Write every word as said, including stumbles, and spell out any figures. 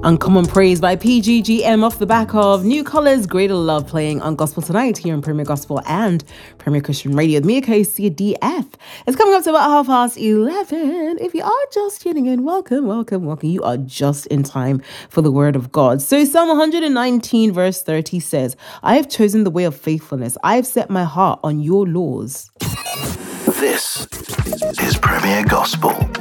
Uncommon Praise by P G G M off the back of New Colours, Greater Love playing on Gospel Tonight here on Premier Gospel and Premier Christian Radio. Me, K C D F. It's coming up to about half past eleven. If you are just tuning in, welcome, welcome, welcome. You are just in time for the Word of God. So Psalm one nineteen verse thirty says, I have chosen the way of faithfulness. I have set my heart on your laws. This is Premier Gospel.